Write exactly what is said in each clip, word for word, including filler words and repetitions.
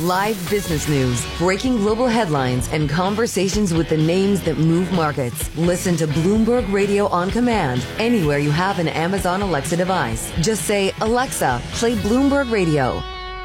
Live business news, breaking global headlines, and conversations with the names that move markets. Listen to Bloomberg Radio on command anywhere you have an Amazon Alexa device. Just say, Alexa, play Bloomberg Radio.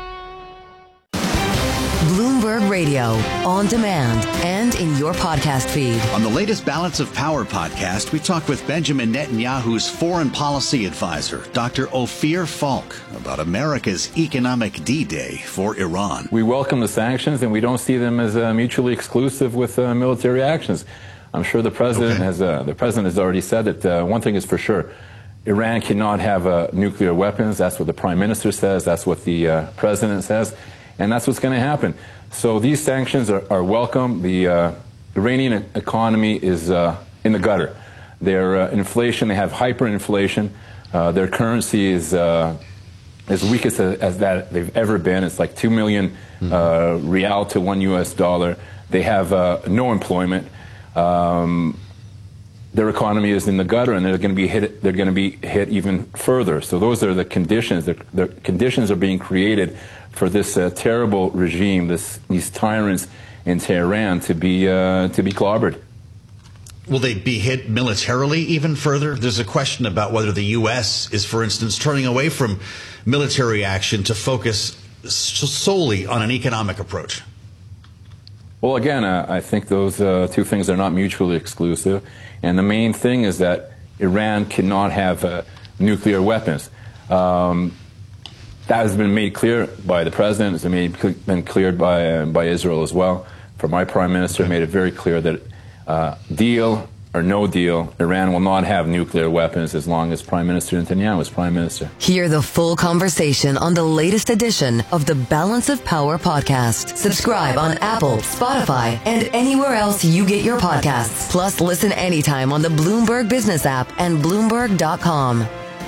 Bloomberg Radio, on demand and in your podcast feed. On the latest Balance of Power podcast, we talk with Benjamin Netanyahu's foreign policy advisor, Doctor Ophir Falk, about America's economic D-Day for Iran. We welcome the sanctions, and we don't see them as uh, mutually exclusive with uh, military actions. I'm sure the president okay. has uh, the president has already said that uh, one thing is for sure. Iran cannot have uh, nuclear weapons. That's what the prime minister says. That's what the uh, president says. And that's what's going to happen. So these sanctions are, are welcome. The uh, Iranian economy is uh, in the gutter. Their uh, inflation, they have hyperinflation. Uh, their currency is uh, as weak as, as that they've ever been. It's like two million uh, rial to one U S dollar. They have uh, no employment. Um, their economy is in the gutter, and they're going to be hit. They're going to be hit even further. So those are the conditions. The, the conditions are being created for this uh, terrible regime, this, these tyrants in Tehran, to be uh, to be clobbered. Will they be hit militarily even further? There's a question about whether the U S is, for instance, turning away from military action to focus solely on an economic approach. Well, again, uh, I think those uh, two things are not mutually exclusive. And the main thing is that Iran cannot have uh, nuclear weapons. Um, That has been made clear by the president. It's been, been cleared by uh, by Israel as well. For my prime minister, made it very clear that uh, deal or no deal, Iran will not have nuclear weapons as long as Prime Minister Netanyahu is prime minister. Hear the full conversation on the latest edition of the Balance of Power podcast. Subscribe on Apple, Spotify, and anywhere else you get your podcasts. Plus, listen anytime on the Bloomberg Business app and Bloomberg dot com.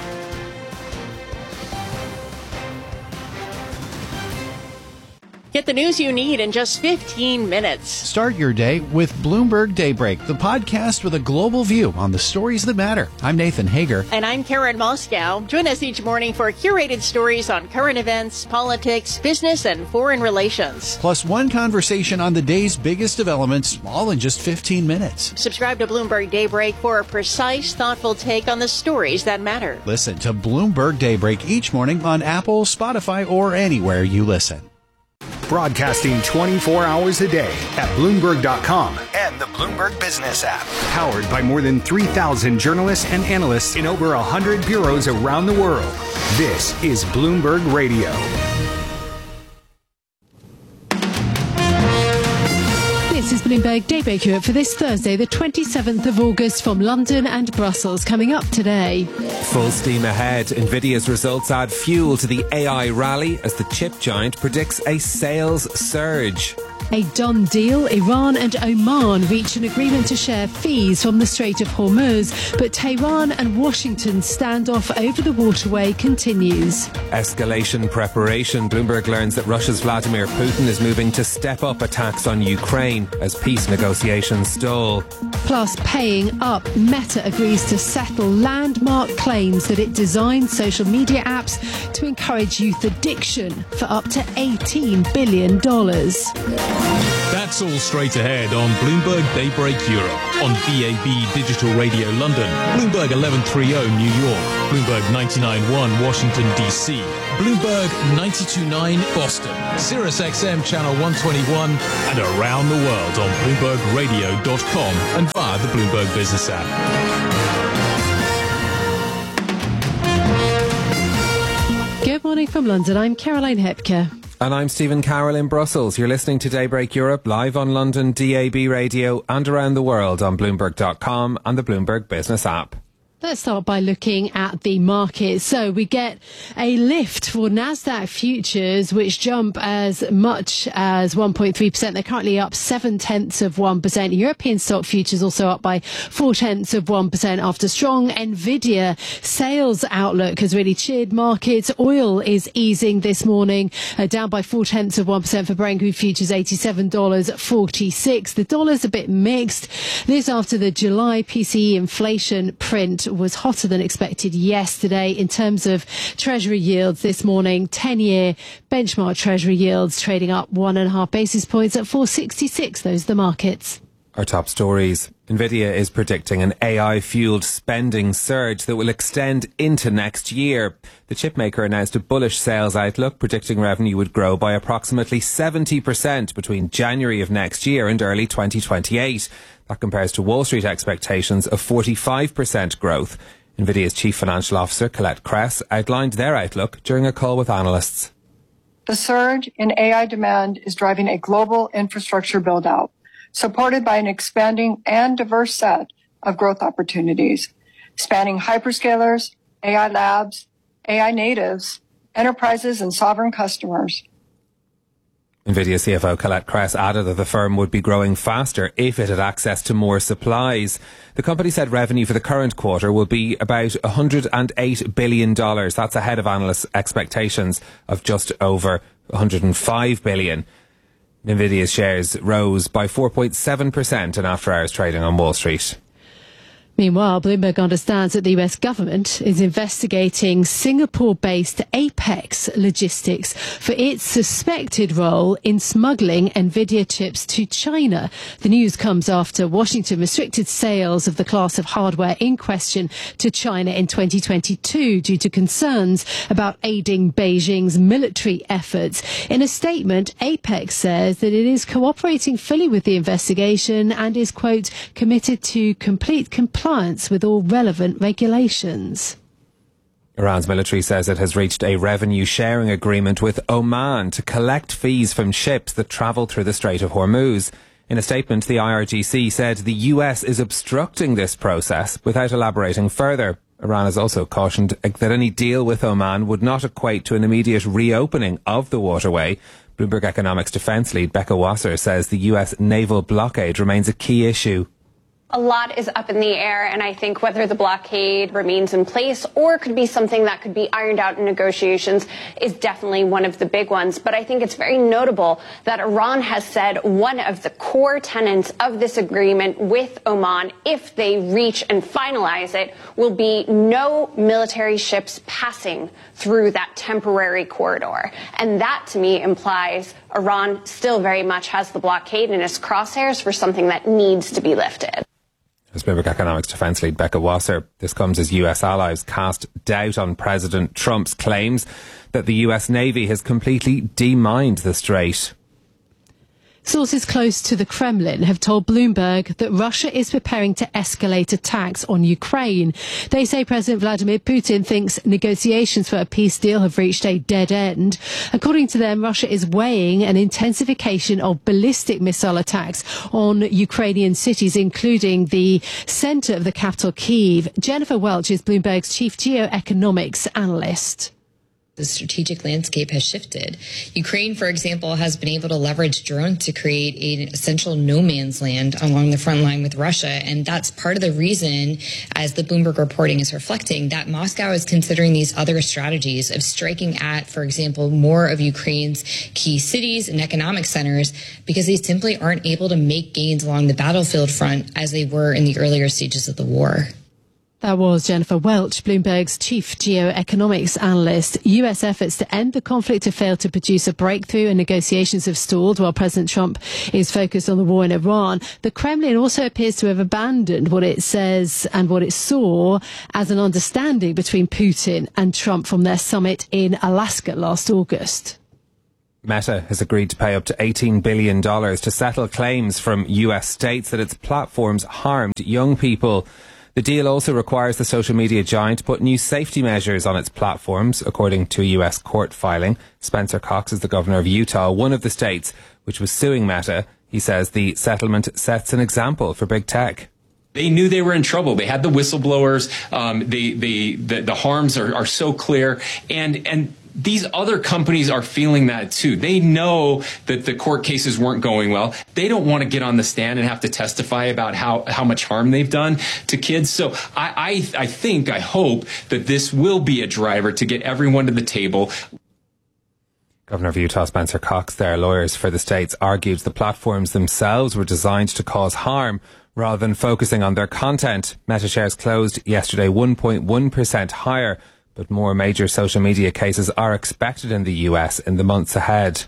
Get the news you need in just fifteen minutes. Start your day with Bloomberg Daybreak, the podcast with a global view on the stories that matter. I'm Nathan Hager. And I'm Karen Moscow. Join us each morning for curated stories on current events, politics, business, and foreign relations. Plus one conversation on the day's biggest developments, all in just fifteen minutes. Subscribe to Bloomberg Daybreak for a precise, thoughtful take on the stories that matter. Listen to Bloomberg Daybreak each morning on Apple, Spotify, or anywhere you listen. Broadcasting twenty-four hours a day at Bloomberg dot com and the Bloomberg Business app. Powered by more than three thousand journalists and analysts in over one hundred bureaus around the world. This is Bloomberg Radio. This is Bloomberg Daybreak Europe for this Thursday, the twenty-seventh of August, from London and Brussels. Coming up today. Full steam ahead. Nvidia's results add fuel to the A I rally as the chip giant predicts a sales surge. A done deal. Iran and Oman reach an agreement to share fees from the Strait of Hormuz, but Tehran and Washington's standoff over the waterway continues. Escalation preparation. Bloomberg learns that Russia's Vladimir Putin is moving to step up attacks on Ukraine as peace negotiations stall. Plus, paying up. Meta agrees to settle landmark claims that it designed social media apps to encourage youth addiction for up to eighteen billion dollars. That's all straight ahead on Bloomberg Daybreak Europe, on B A B Digital Radio London, Bloomberg eleven thirty New York, Bloomberg ninety-nine point one Washington, D C, Bloomberg ninety-two point nine Boston, Sirius X M Channel one twenty-one, and around the world on Bloomberg Radio dot com and via the Bloomberg Business app. Good morning from London. I'm Caroline Hepker. And I'm Stephen Carroll in Brussels. You're listening to Daybreak Europe live on London D A B Radio and around the world on Bloomberg dot com and the Bloomberg Business app. Let's start by looking at the market. So we get a lift for Nasdaq futures, which jump as much as one point three percent. They're currently up seven tenths of one percent. European stock futures also up by four tenths of one percent after strong Nvidia sales outlook has really cheered markets. Oil is easing this morning, uh, down by four tenths of one percent for Brent crude futures, eighty-seven dollars forty-six. The dollar's a bit mixed. This after the July P C E inflation print was hotter than expected yesterday. In terms of Treasury yields this morning, ten-year benchmark Treasury yields trading up one and a half basis points at four sixty-six. Those are the markets. Our top stories. Nvidia is predicting an A I-fueled spending surge that will extend into next year. The chipmaker announced a bullish sales outlook, predicting revenue would grow by approximately seventy percent between January of next year and early twenty twenty-eight. That compares to Wall Street expectations of forty-five percent growth. Nvidia's Chief Financial Officer, Colette Kress, outlined their outlook during a call with analysts. The surge in A I demand is driving a global infrastructure build-out, supported by an expanding and diverse set of growth opportunities, spanning hyperscalers, A I labs, A I natives, enterprises, and sovereign customers. Nvidia C F O Colette Kress added that the firm would be growing faster if it had access to more supplies. The company said revenue for the current quarter will be about one hundred eight billion dollars. That's ahead of analysts' expectations of just over one hundred five billion dollars. Nvidia's shares rose by four point seven percent in after-hours trading on Wall Street. Meanwhile, Bloomberg understands that the U S government is investigating Singapore-based Apex Logistics for its suspected role in smuggling Nvidia chips to China. The news comes after Washington restricted sales of the class of hardware in question to China in twenty twenty-two due to concerns about aiding Beijing's military efforts. In a statement, Apex says that it is cooperating fully with the investigation and is, quote, committed to complete compliance with all relevant regulations. Iran's military says it has reached a revenue sharing agreement with Oman to collect fees from ships that travel through the Strait of Hormuz. In a statement, the I R G C said the U S is obstructing this process without elaborating further. Iran has also cautioned that any deal with Oman would not equate to an immediate reopening of the waterway. Bloomberg Economics defence lead Becca Wasser says the U S naval blockade remains a key issue. A lot is up in the air, and I think whether the blockade remains in place or could be something that could be ironed out in negotiations is definitely one of the big ones. But I think it's very notable that Iran has said one of the core tenets of this agreement with Oman, if they reach and finalize it, will be no military ships passing through that temporary corridor. And that, to me, implies Iran still very much has the blockade in its crosshairs for something that needs to be lifted. As Bloomberg Economics defence lead Becca Wasser, this comes as U S allies cast doubt on President Trump's claims that the U S Navy has completely demined the strait. Sources close to the Kremlin have told Bloomberg that Russia is preparing to escalate attacks on Ukraine. They say President Vladimir Putin thinks negotiations for a peace deal have reached a dead end. According to them, Russia is weighing an intensification of ballistic missile attacks on Ukrainian cities, including the centre of the capital, Kyiv. Jennifer Welch is Bloomberg's chief geoeconomics analyst. The strategic landscape has shifted. Ukraine, for example, has been able to leverage drones to create an essential no man's land along the front line with Russia. And that's part of the reason, as the Bloomberg reporting is reflecting, that Moscow is considering these other strategies of striking at, for example, more of Ukraine's key cities and economic centers, because they simply aren't able to make gains along the battlefield front as they were in the earlier stages of the war. That was Jennifer Welch, Bloomberg's chief geoeconomics analyst. U S efforts to end the conflict have failed to produce a breakthrough, and negotiations have stalled while President Trump is focused on the war in Iran. The Kremlin also appears to have abandoned what it says and what it saw as an understanding between Putin and Trump from their summit in Alaska last August. Meta has agreed to pay up to eighteen billion dollars to settle claims from U S states that its platforms harmed young people. The deal also requires the social media giant to put new safety measures on its platforms, according to a U S court filing. Spencer Cox is the governor of Utah, one of the states which was suing Meta. He says the settlement sets an example for big tech. They knew they were in trouble. They had the whistleblowers. Um, the, the, the, the harms are, are so clear. And, and, these other companies are feeling that too. They know that the court cases weren't going well. They don't want to get on the stand and have to testify about how, how much harm they've done to kids. So I, I, I think, I hope that this will be a driver to get everyone to the table. Governor of Utah Spencer Cox, their lawyers for the states, argued the platforms themselves were designed to cause harm rather than focusing on their content. Meta shares closed yesterday one point one percent higher, but more major social media cases are expected in the U S in the months ahead.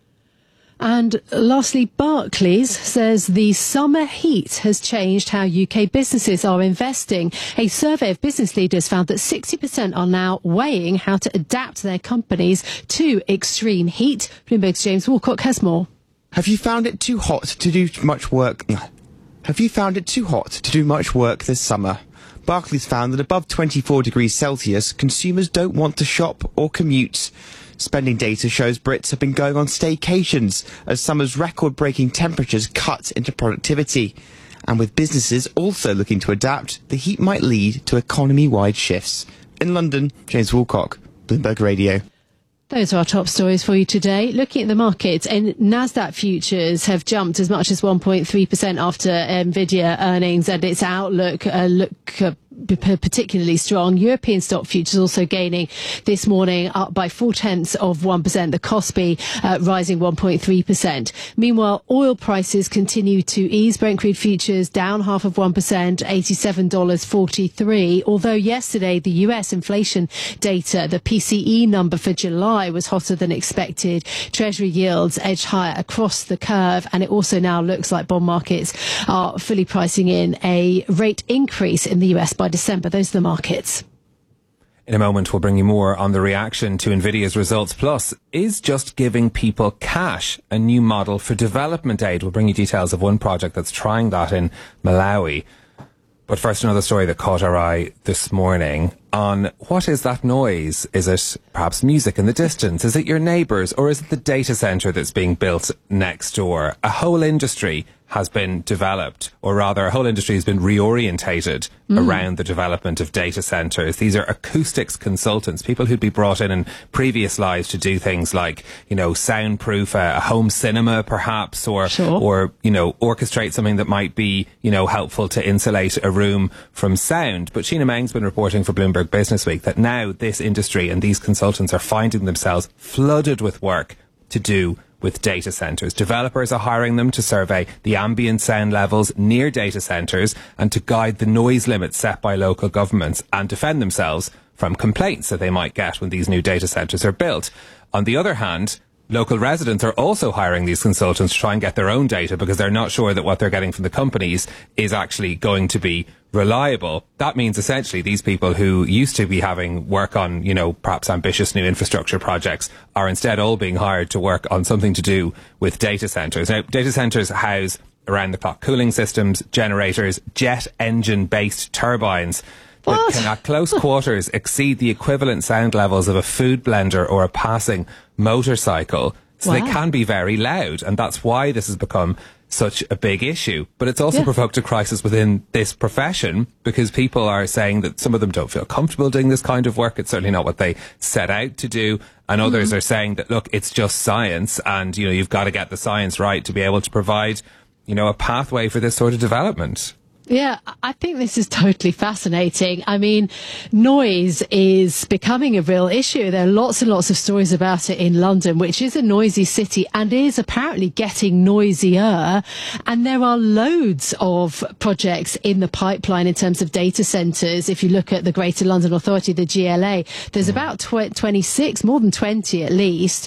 And lastly, Barclays says the summer heat has changed how U K businesses are investing. A survey of business leaders found that sixty percent are now weighing how to adapt their companies to extreme heat. Bloomberg's James Woolcock has more. Have you found it too hot to do much work? Have you found it too hot to do much work this summer? Barclays found that above twenty-four degrees Celsius, consumers don't want to shop or commute. Spending data shows Brits have been going on staycations as summer's record-breaking temperatures cut into productivity. And with businesses also looking to adapt, the heat might lead to economy-wide shifts. In London, James Woolcock, Bloomberg Radio. Those are our top stories for you today. Looking at the markets, and Nasdaq futures have jumped as much as one point three percent after Nvidia earnings, and its outlook uh, look uh, particularly strong. European stock futures also gaining this morning, up by four tenths of one percent. The Kospi uh, rising one point three percent. Meanwhile, oil prices continue to ease. Brent crude futures down half of one percent, eighty-seven dollars and forty-three cents. Although yesterday the U S inflation data, the P C E number for July, was hotter than expected. Treasury yields edged higher across the curve, and it also now looks like bond markets are fully pricing in a rate increase in the U S by December. Those are the markets. In a moment, we'll bring you more on the reaction to Nvidia's results. Plus, is just giving people cash a new model for development aid? We'll bring you details of one project that's trying that in Malawi. But first, another story that caught our eye this morning on what is that noise? Is it perhaps music in the distance? Is it your neighbours? Or is it the data centre that's being built next door? A whole industry has been developed, or rather a whole industry has been reorientated mm. around the development of data centres. These are acoustics consultants, people who'd be brought in in previous lives to do things like, you know, soundproof a, a home cinema perhaps, or, sure. or, you know, orchestrate something that might be, you know, helpful to insulate a room from sound. But Sheena Meng's been reporting for Bloomberg Business Week that now this industry and these consultants are finding themselves flooded with work to do with data centres. Developers are hiring them to survey the ambient sound levels near data centres and to guide the noise limits set by local governments and defend themselves from complaints that they might get when these new data centres are built. On the other hand, local residents are also hiring these consultants to try and get their own data because they're not sure that what they're getting from the companies is actually going to be reliable. That means essentially these people who used to be having work on, you know, perhaps ambitious new infrastructure projects are instead all being hired to work on something to do with data centres. Now, data centres house around-the-clock cooling systems, generators, jet engine-based turbines that What? can at close quarters exceed the equivalent sound levels of a food blender or a passing motorcycle. So Wow. they can be very loud, and that's why this has become such a big issue. But it's also Yeah. provoked a crisis within this profession because people are saying that some of them don't feel comfortable doing this kind of work. It's certainly not what they set out to do. And others Mm-hmm. are saying that, look, it's just science, and, you know, you've got to get the science right to be able to provide, you know, a pathway for this sort of development. Yeah, I think this is totally fascinating. I mean, noise is becoming a real issue. There are lots and lots of stories about it in London, which is a noisy city and is apparently getting noisier. And there are loads of projects in the pipeline in terms of data centres. If you look at the Greater London Authority, the G L A, there's mm. about tw- twenty-six, more than twenty at least.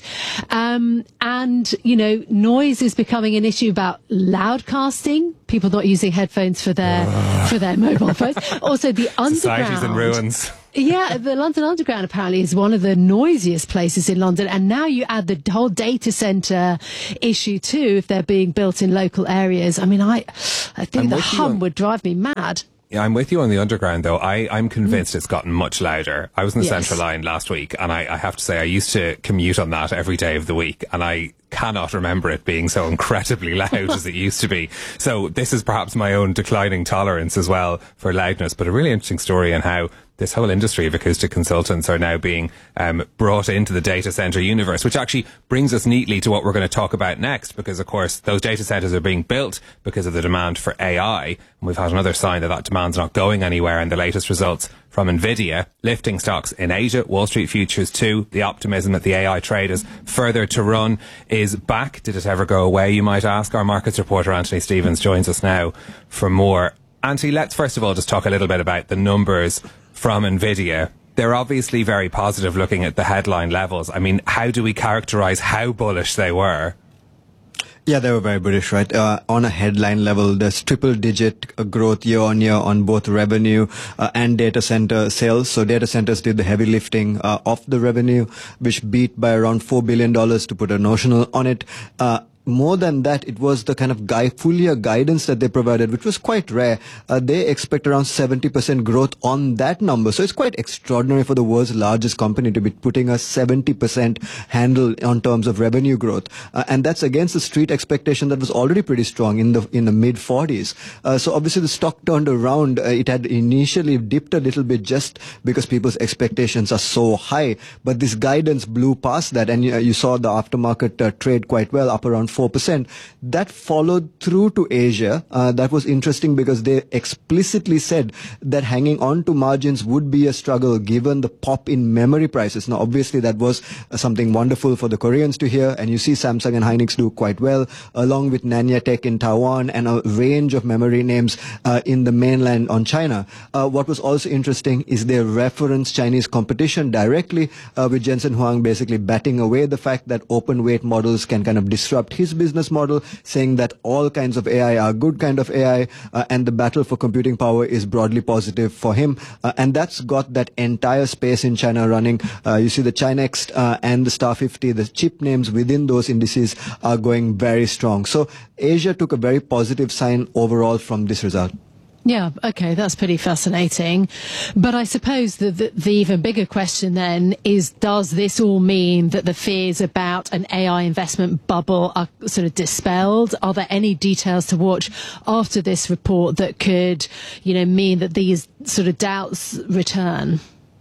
Um, and, you know, noise is becoming an issue about loudcasting, people not using headphones for their for their mobile phones. Also, the underground. Society's in ruins. Yeah, the London Underground apparently is one of the noisiest places in London. And now you add the whole data centre issue too, if they're being built in local areas. I mean, I, I think I'm the with you hum on- would drive me mad. Yeah, I'm with you on the underground, though. I, I'm convinced mm. it's gotten much louder. I was in the Yes. Central Line last week, and I, I have to say, I used to commute on that every day of the week, and I cannot remember it being so incredibly loud as it used to be. So this is perhaps my own declining tolerance as well for loudness, but a really interesting story on how the this whole industry of acoustic consultants are now being um, brought into the data center universe, which actually brings us neatly to what we're going to talk about next, because of course those data centers are being built because of the demand for A I, and we've had another sign that that demand's not going anywhere in the latest results from Nvidia, lifting stocks in Asia. Wall Street futures too. The optimism that the A I trade is further to run is back. Did it ever go away, you might ask? Our markets reporter Anthony Stevens joins us now for more. Anthony, let's first of all just talk a little bit about the numbers from Nvidia. They're obviously very positive looking at the headline levels. I mean, how do we characterize how bullish they were? Yeah, they were very bullish, right? Uh, on a headline level, there's triple-digit growth year-on-year on both revenue uh, and data center sales. So data centers did the heavy lifting uh, of the revenue, which beat by around four billion dollars to put a notional on it. Uh, More than that, it was the kind of gui- full year guidance that they provided, which was quite rare. Uh, they expect around seventy percent growth on that number. So it's quite extraordinary for the world's largest company to be putting a seventy percent handle on terms of revenue growth. Uh, and that's against the street expectation that was already pretty strong in the in the mid forties. Uh, so obviously the stock turned around. Uh, it had initially dipped a little bit just because people's expectations are so high. But this guidance blew past that. And uh, you saw the aftermarket uh, trade quite well, up around four percent. That followed through to Asia. Uh, that was interesting because they explicitly said that hanging on to margins would be a struggle given the pop in memory prices. Now, obviously, that was uh, something wonderful for the Koreans to hear. And you see Samsung and Hynix do quite well, along with Nanya Tech in Taiwan and a range of memory names uh, in the mainland on China. Uh, what was also interesting is they reference Chinese competition directly, uh, with Jensen Huang basically batting away the fact that open weight models can kind of disrupt his business model, saying that all kinds of A I are good kind of A I, uh, and the battle for computing power is broadly positive for him. Uh, and that's got that entire space in China running. Uh, you see the Chinext uh, and the Star fifty, the chip names within those indices are going very strong. So Asia took a very positive sign overall from this result. Yeah, okay, that's pretty fascinating. But I suppose that the, the even bigger question then is, does this all mean that the fears about an A I investment bubble are sort of dispelled? Are there any details to watch after this report that could, you know, mean that these sort of doubts return?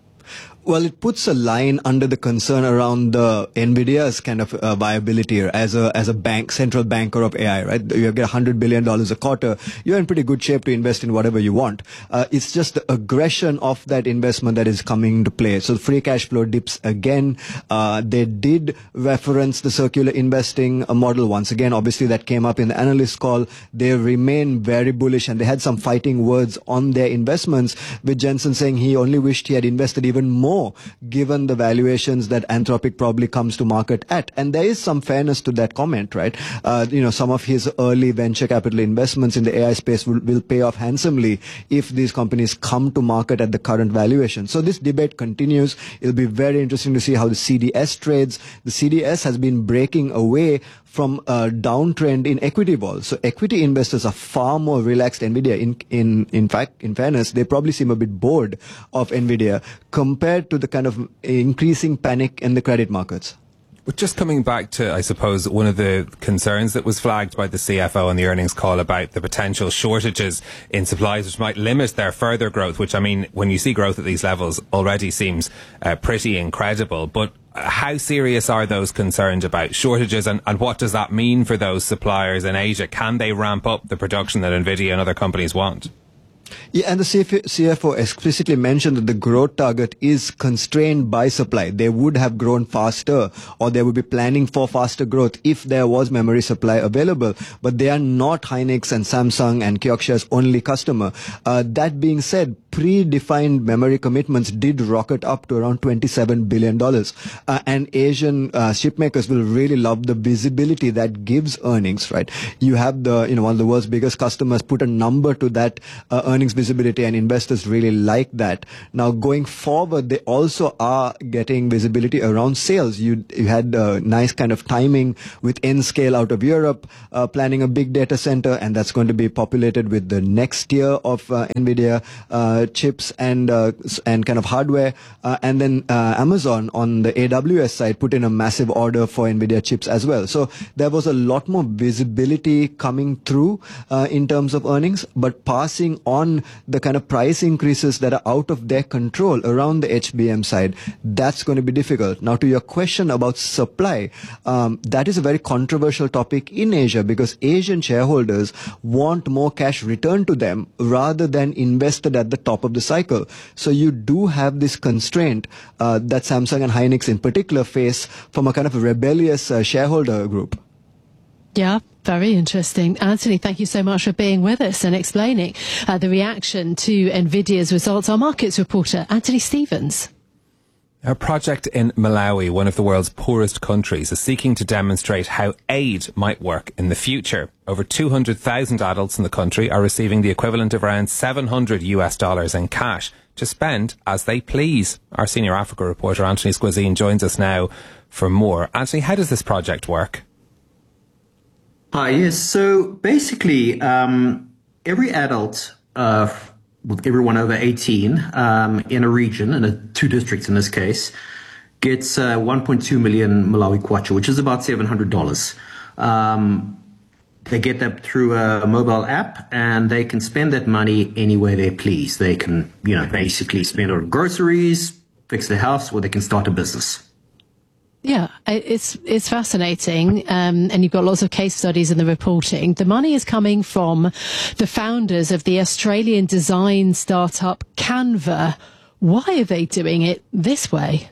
Well, it puts a line under the concern around the Nvidia's kind of uh, viability as a as a bank, central banker of A I, right? You get one hundred billion dollars a quarter. You're in pretty good shape to invest in whatever you want. Uh, it's just the aggression of that investment that is coming to play. So free cash flow dips again. Uh, they did reference the circular investing model once again. Obviously, that came up in the analyst call. They remain very bullish, and they had some fighting words on their investments, with Jensen saying he only wished he had invested even more, given the valuations that Anthropic probably comes to market at. And there is some fairness to that comment, right? Uh, you know, some of his early venture capital investments in the A I space will, will pay off handsomely if these companies come to market at the current valuation. So this debate continues. It'll be very interesting to see how the C D S trades. The C D S has been breaking away from a downtrend in equity vol. So equity investors are far more relaxed Nvidia. In, in, in fact, in fairness, they probably seem a bit bored of Nvidia compared to the kind of increasing panic in the credit markets. But just coming back to, I suppose, one of the concerns that was flagged by the C F O on the earnings call about the potential shortages in supplies, which might limit their further growth, which, I mean, when you see growth at these levels, already seems uh, pretty incredible. But how serious are those concerns about shortages, and, and what does that mean for those suppliers in Asia? Can they ramp up the production that Nvidia and other companies want? Yeah, and the C F O explicitly mentioned that the growth target is constrained by supply. They would have grown faster, or they would be planning for faster growth if there was memory supply available. But they are not Hynix and Samsung and Kioxia's only customer. Uh, that being said, predefined memory commitments did rocket up to around twenty-seven billion dollars. Uh, and Asian uh, chipmakers will really love the visibility that gives earnings, right? You have the, you know, one of the world's biggest customers put a number to that uh, earnings visibility, and investors really like that. Now, going forward, they also are getting visibility around sales. You, you had a nice kind of timing with N-Scale out of Europe, uh, planning a big data center, and that's going to be populated with the next tier of uh, Nvidia uh, chips and uh, and kind of hardware. Uh, and then uh, Amazon on the A W S side put in a massive order for Nvidia chips as well. So there was a lot more visibility coming through uh, in terms of earnings, but passing on on the kind of price increases that are out of their control around the H B M side, that's going to be difficult. Now, to your question about supply, um, that is a very controversial topic in Asia because Asian shareholders want more cash returned to them rather than invested at the top of the cycle. So you do have this constraint uh, that Samsung and Hynix in particular face from a kind of a rebellious uh, shareholder group. Yeah, very interesting. Anthony, thank you so much for being with us and explaining uh, the reaction to NVIDIA's results. Our markets reporter, Anthony Stevens. A project in Malawi, one of the world's poorest countries, is seeking to demonstrate how aid might work in the future. Over two hundred thousand adults in the country are receiving the equivalent of around seven hundred US dollars in cash to spend as they please. Our senior Africa reporter, Anthony Squazine, joins us now for more. Anthony, how does this project work? Hi, yes. So basically, um, every adult, uh, with everyone over eighteen, um, in a region, in a, two districts in this case, gets uh, one point two million Malawi kwacha, which is about seven hundred dollars. Um, they get that through a mobile app, and they can spend that money any way they please. They can, you know, basically spend it on groceries, fix their house, or they can start a business. Yeah, it's it's fascinating, um, and you've got lots of case studies in the reporting. The money is coming from the founders of the Australian design startup Canva. Why are they doing it this way?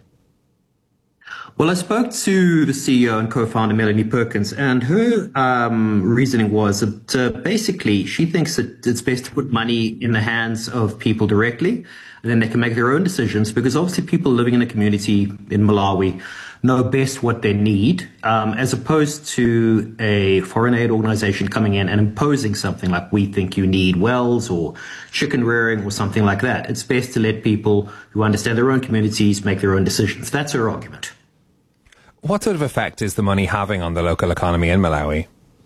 Well, I spoke to the C E O and co-founder Melanie Perkins, and her um, reasoning was that uh, basically she thinks that it's best to put money in the hands of people directly, and then they can make their own decisions, because obviously people living in a community in Malawi know best what they need, um, as opposed to a foreign aid organization coming in and imposing something like, we think you need wells or chicken rearing or something like that. It's best to let people who understand their own communities make their own decisions. That's her argument. What sort of effect is the money having on the local economy in Malawi?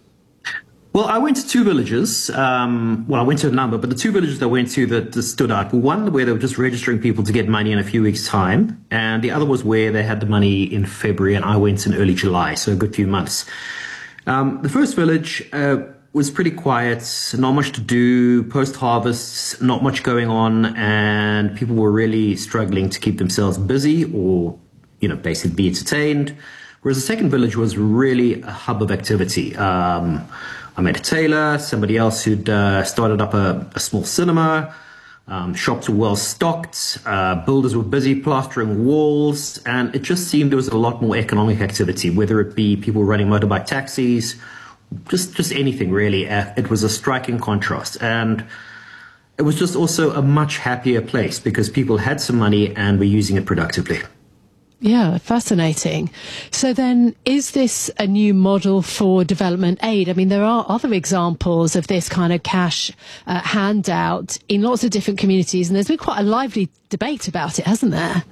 Well, I went to two villages. Um, well, I went to a number, but the two villages I went to that, that stood out were one where they were just registering people to get money in a few weeks' time, and the other was where they had the money in February, and I went in early July, so a good few months. Um, the first village uh, was pretty quiet, not much to do, post-harvest, not much going on, and people were really struggling to keep themselves busy or, you know, basically be entertained. Whereas the second village was really a hub of activity. Um, I met a tailor, somebody else who'd uh, started up a, a small cinema. Um, shops were well stocked. Uh, builders were busy plastering walls. And it just seemed there was a lot more economic activity, whether it be people running motorbike taxis, just, just anything really. Uh, it was a striking contrast. And it was just also a much happier place because people had some money and were using it productively. Yeah, fascinating. So then, is this a new model for development aid? I mean, there are other examples of this kind of cash uh, handout in lots of different communities, and there's been quite a lively debate about it, hasn't there?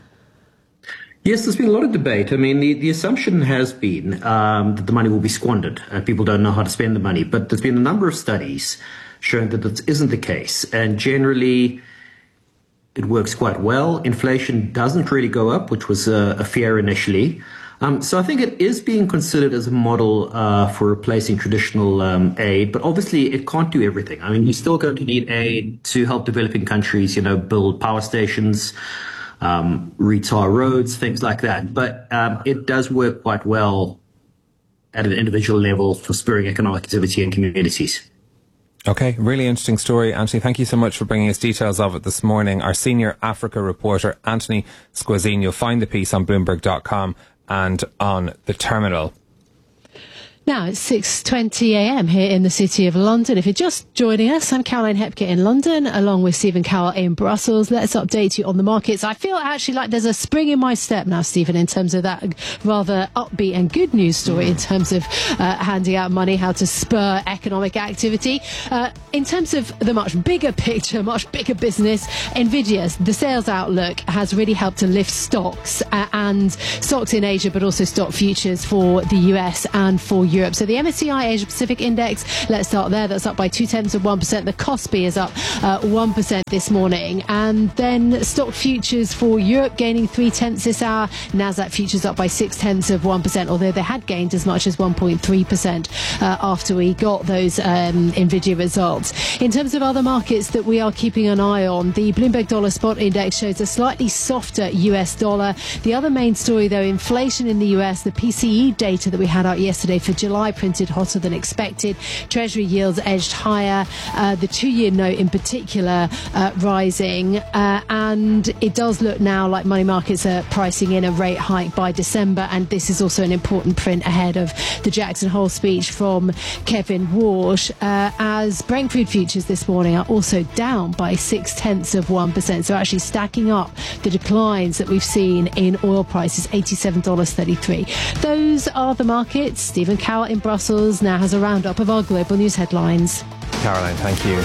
Yes, there's been a lot of debate. I mean, the, the assumption has been um, that the money will be squandered. Uh, people don't know how to spend the money, but there's been a number of studies showing that that isn't the case, and generally it works quite well. Inflation doesn't really go up, which was a, a fear initially. Um, so I think it is being considered as a model uh, for replacing traditional um, aid, but obviously it can't do everything. I mean, you're still going to need aid to help developing countries, you know, build power stations, um, retar roads, things like that. But um, it does work quite well at an individual level for spurring economic activity in communities. Okay, really interesting story. Anthony, thank you so much for bringing us details of it this morning. Our senior Africa reporter, Anthony Squazine. You'll find the piece on Bloomberg dot com and on the terminal. Now it's six twenty a m here in the City of London. If you're just joining us, I'm Caroline Hepker in London, along with Stephen Cowell in Brussels. Let's update you on the markets. I feel actually like there's a spring in my step now, Stephen, in terms of that rather upbeat and good news story in terms of uh, handing out money, how to spur economic activity. Uh, in terms of the much bigger picture, much bigger business, NVIDIA's, the sales outlook has really helped to lift stocks uh, and stocks in Asia, but also stock futures for the U S and for Europe. So the M S C I Asia Pacific Index, let's start there. That's up by two tenths of one percent. The Kospi is up uh, one percent this morning. And then stock futures for Europe gaining three tenths this hour. Nasdaq futures up by six tenths of one percent, although they had gained as much as one point three percent uh, after we got those um, Nvidia results. In terms of other markets that we are keeping an eye on, the Bloomberg Dollar Spot Index shows a slightly softer U S dollar. The other main story, though, inflation in the U S. The P C E data that we had out yesterday for July printed hotter than expected. Treasury yields edged higher. Uh, the two-year note in particular uh, rising. Uh, and it does look now like money markets are pricing in a rate hike by December. And this is also an important print ahead of the Jackson Hole speech from Kevin Walsh, uh, as Brent crude futures this morning are also down by six tenths of one percent. So actually stacking up the declines that we've seen in oil prices, eighty-seven dollars and thirty-three cents. Those are the markets. Stephen Cowell in Brussels now has a roundup of our global news headlines. Caroline, thank you.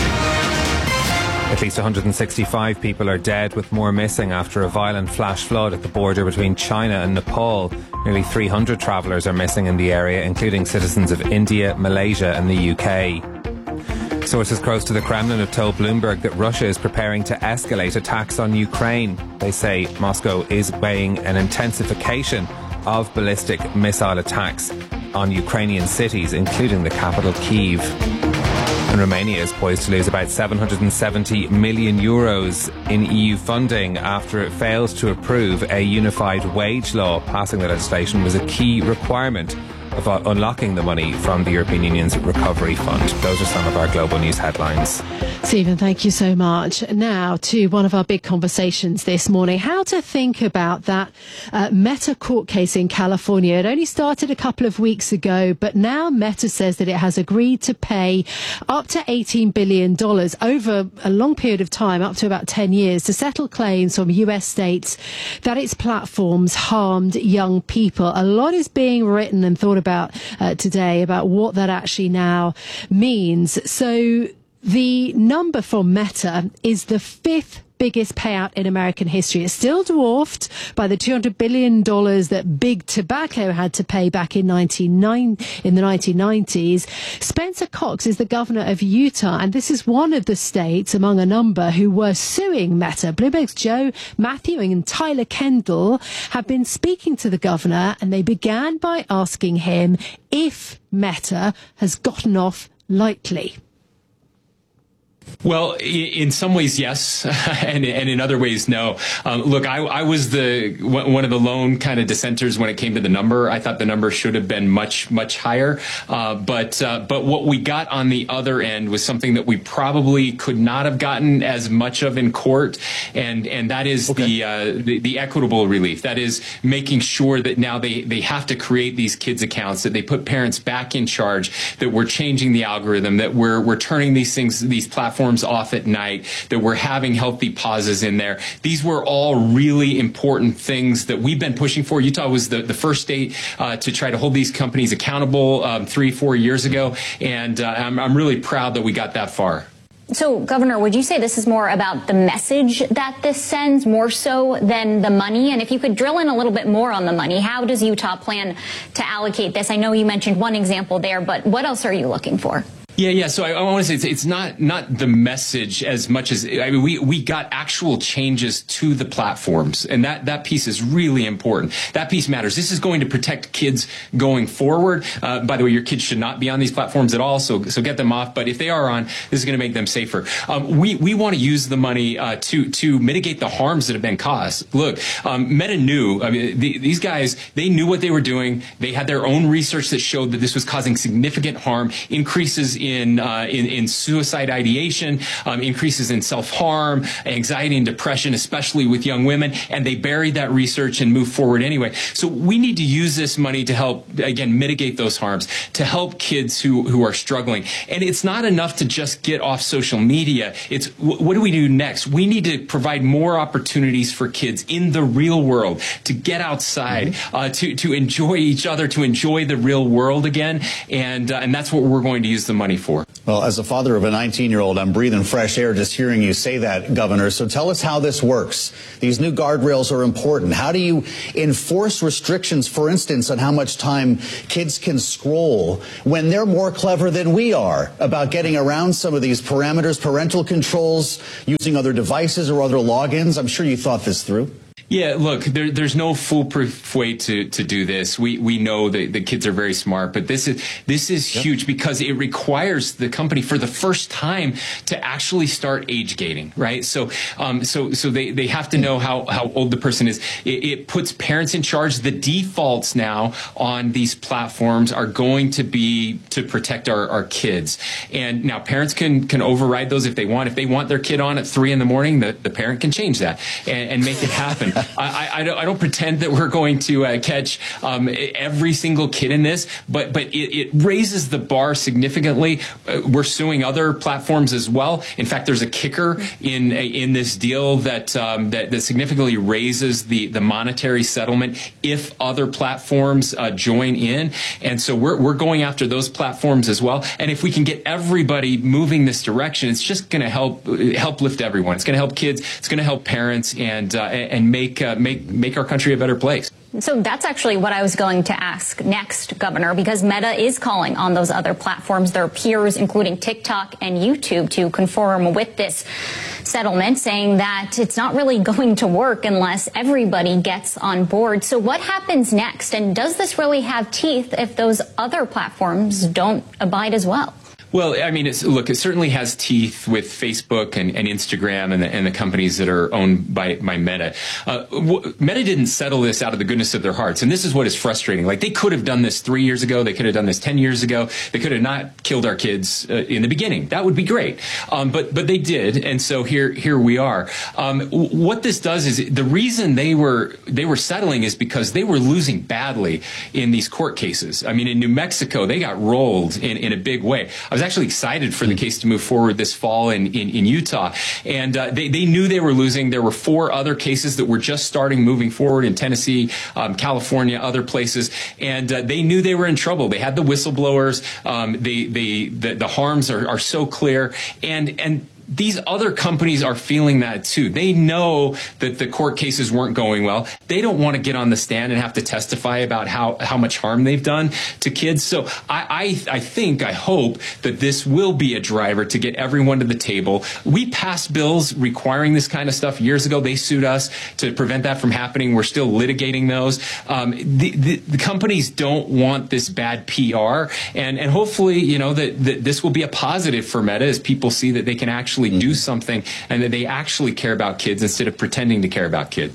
At least one hundred sixty-five people are dead, with more missing after a violent flash flood at the border between China and Nepal. Nearly three hundred travellers are missing in the area, including citizens of India, Malaysia and the U K. Sources close to the Kremlin have told Bloomberg that Russia is preparing to escalate attacks on Ukraine. They say Moscow is weighing an intensification of ballistic missile attacks on Ukrainian cities, including the capital Kyiv. And Romania is poised to lose about seven hundred seventy million euros in E U funding after it fails to approve a unified wage law. Passing the legislation was a key requirement of unlocking the money from the European Union's Recovery Fund. Those are some of our global news headlines. Stephen, thank you so much. Now to one of our big conversations this morning, how to think about that uh, Meta court case in California. It only started a couple of weeks ago, but now Meta says that it has agreed to pay up to eighteen billion dollars over a long period of time, up to about ten years, to settle claims from U S states that its platforms harmed young people. A lot is being written and thought about about uh, today about what that actually now means. So the number for Meta is the fifth biggest payout in American history. It's still dwarfed by the two hundred billion dollars that Big Tobacco had to pay back in ninety-nine in the nineteen nineties. Spencer Cox is the governor of Utah, and this is one of the states among a number who were suing Meta. Bloomberg's Joe Matthew and Tyler Kendall have been speaking to the governor, and they began by asking him if Meta has gotten off lightly. Well, in some ways, yes, and, and in other ways, no. Um, look, I, I was the one of the lone kind of dissenters when it came to the number. I thought the number should have been much, much higher. Uh, but uh, but what we got on the other end was something that we probably could not have gotten as much of in court, and and that is okay. the, uh, the the equitable relief. That is making sure that now they they have to create these kids accounts, that they put parents back in charge, that we're changing the algorithm, that we're we're turning these things, these platforms off at night, that we're having healthy pauses in there. These were all really important things that we've been pushing for. Utah was the, the first state uh, to try to hold these companies accountable um, three, four years ago. And uh, I'm, I'm really proud that we got that far. So, Governor, would you say this is more about the message that this sends more so than the money? And if you could drill in a little bit more on the money, how does Utah plan to allocate this? I know you mentioned one example there, but what else are you looking for? Yeah, yeah. So I, I want to say it's, it's not not the message as much as I mean we we got actual changes to the platforms, and that that piece is really important. That piece matters. This is going to protect kids going forward. Uh, by the way, your kids should not be on these platforms at all, so so get them off. But if they are on, this is going to make them safer. Um, we we want to use the money uh, to to mitigate the harms that have been caused. Look, um, Meta knew. I mean, the, these guys, they knew what they were doing. They had their own research that showed that this was causing significant harm, increases in In, uh, in in suicide ideation, um, increases in self-harm, anxiety and depression, especially with young women, and they buried that research and moved forward anyway. So we need to use this money to help, again, mitigate those harms, to help kids who, who are struggling. And it's not enough to just get off social media. It's what do we do next? We need to provide more opportunities for kids in the real world to get outside, mm-hmm. uh, to, to enjoy each other, to enjoy the real world again. And, uh, and that's what we're going to use the money twenty-four. Well, as a father of a nineteen-year-old, I'm breathing fresh air just hearing you say that, Governor. So tell us how this works. These new guardrails are important. How do you enforce restrictions, for instance, on how much time kids can scroll when they're more clever than we are about getting around some of these parameters, parental controls, using other devices or other logins? I'm sure you thought this through. Yeah, look, there, there's no foolproof way to, to do this. We we know that the kids are very smart, but this is this is yep. huge because it requires the company for the first time to actually start age gating, right? So um so so they, they have to know how, how old the person is. It, it puts parents in charge. The defaults now on these platforms are going to be to protect our, our kids. And now parents can can override those if they want. If they want their kid on at three in the morning, the, the parent can change that and, and make it happen. I, I, don't, I don't pretend that we're going to uh, catch um, every single kid in this, but but it, it raises the bar significantly. Uh, we're suing other platforms as well. In fact, there's a kicker in in this deal that um, that, that significantly raises the the monetary settlement if other platforms uh, join in, and so we're we're going after those platforms as well. And if we can get everybody moving this direction, it's just going to help help lift everyone. It's going to help kids. It's going to help parents, and uh, and make. Make, uh, make make our country a better place. So that's actually what I was going to ask next, Governor, because Meta is calling on those other platforms, their peers, including TikTok and YouTube, to conform with this settlement, saying that it's not really going to work unless everybody gets on board. So what happens next? And does this really have teeth if those other platforms don't abide as well? Well, I mean, it's, look, it certainly has teeth with Facebook and, and Instagram and the, and the companies that are owned by, by Meta. Uh, w- Meta didn't settle this out of the goodness of their hearts. And this is what is frustrating. Like, they could have done this three years ago. They could have done this ten years ago. They could have not killed our kids uh, in the beginning. That would be great. Um, but but they did. And so here here we are. Um, w- what this does is the reason they were they were settling is because they were losing badly in these court cases. I mean, in New Mexico, they got rolled in, in a big way. I was actually excited for the case to move forward this fall in, in, in Utah. And uh, they, they knew they were losing. There were four other cases that were just starting moving forward in Tennessee, um, California, other places. And uh, they knew they were in trouble. They had the whistleblowers. Um, they, they, the, the harms are, are so clear. And, and, these other companies are feeling that too. They know that the court cases weren't going well. They don't want to get on the stand and have to testify about how, how much harm they've done to kids. So I, I, I think, I hope that this will be a driver to get everyone to the table. We passed bills requiring this kind of stuff years ago. They sued us to prevent that from happening. We're still litigating those. Um, the, the, the companies don't want this bad P R. And, and hopefully, you know, that, that this will be a positive for Meta as people see that they can actually do something and that they actually care about kids instead of pretending to care about kids.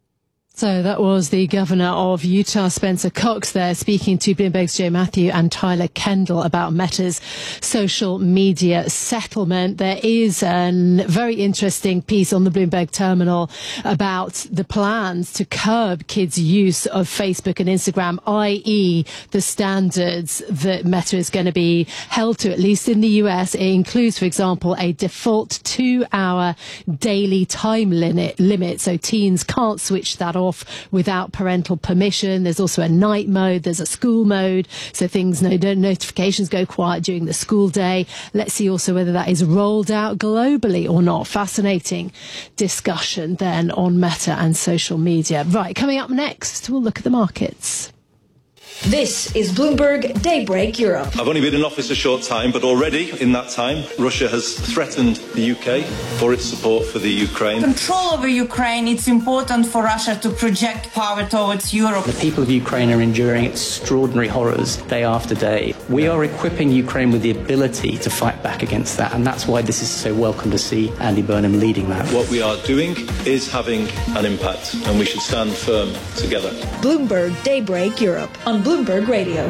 So that was the governor of Utah, Spencer Cox, there speaking to Bloomberg's Joe Matthew and Tyler Kendall about Meta's social media settlement. There is a very interesting piece on the Bloomberg terminal about the plans to curb kids' use of Facebook and Instagram, that is the standards that Meta is going to be held to, at least in the U S. It includes, for example, a default two-hour daily time limit, limit, so teens can't switch that off without parental permission. There's also a night mode. There's a school mode. So things, no, no notifications go quiet during the school day. Let's see also whether that is rolled out globally or not. Fascinating discussion then on Meta and social media. Right, coming up next, we'll look at the markets. This is Bloomberg Daybreak Europe. I've only been in office a short time, but already in that time, Russia has threatened the U K for its support for the Ukraine. Control over Ukraine, it's important for Russia to project power towards Europe. The people of Ukraine are enduring extraordinary horrors day after day. We are equipping Ukraine with the ability to fight back against that, and that's why this is so welcome to see Andy Burnham leading that. What we are doing is having an impact, and we should stand firm together. Bloomberg Daybreak Europe on Bloomberg Radio.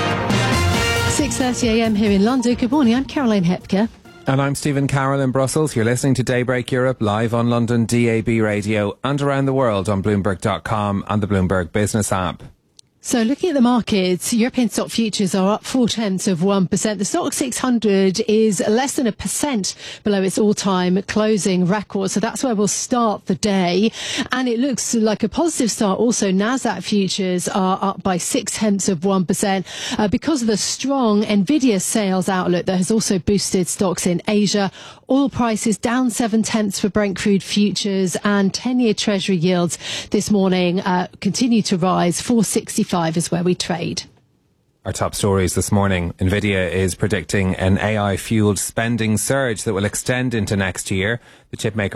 six thirty a m here in London. Good morning, I'm Caroline Hepker. And I'm Stephen Carroll in Brussels. You're listening to Daybreak Europe live on London D A B radio and around the world on Bloomberg dot com and the Bloomberg Business app. So looking at the markets, European stock futures are up four tenths of one percent. The stock six hundred is less than a percent below its all-time closing record. So that's where we'll start the day. And it looks like a positive start. Also, Nasdaq futures are up by six tenths of one percent uh, because of the strong Nvidia sales outlook that has also boosted stocks in Asia. Oil prices down seven tenths for Brent crude futures, and ten-year Treasury yields this morning uh, continue to rise. four sixty-five is where we trade. Our top stories this morning. Nvidia is predicting an A I-fueled spending surge that will extend into next year. The chipmaker